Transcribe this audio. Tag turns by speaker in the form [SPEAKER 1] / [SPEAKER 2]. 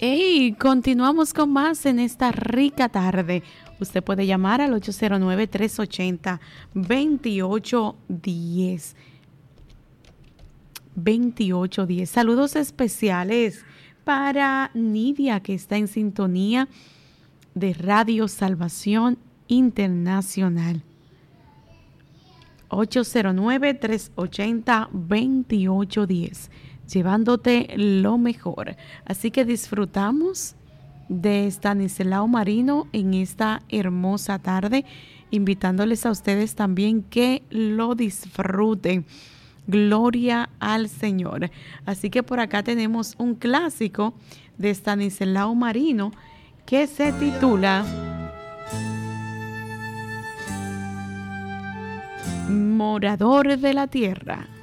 [SPEAKER 1] Hey, continuamos con más en esta rica tarde. Usted puede llamar al 809-380-2810. 2810. Saludos especiales para Nidia, que está en sintonía de Radio Salvación Internacional. 809-380-2810. Llevándote lo mejor. Así que disfrutamos de Stanislao Marino en esta hermosa tarde, invitándoles a ustedes también que lo disfruten. Gloria al Señor. Así que por acá tenemos un clásico de Stanislao Marino que se titula Morador de la Tierra.